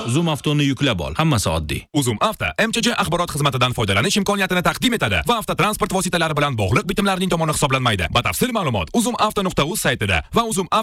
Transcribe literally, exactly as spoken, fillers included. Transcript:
Zoom Avtoni yuklab ol. Hammasi oddiy. Uzum Avto M Ch J axborot xizmatidan foydalanish imkoniyatini taqdim etadi va avtotransport vositalari bilan bog'liq bitimlarning tomoni hisoblanmaydi. Batafsil ma'lumot uzum avto nuqta uz saytida va Uzum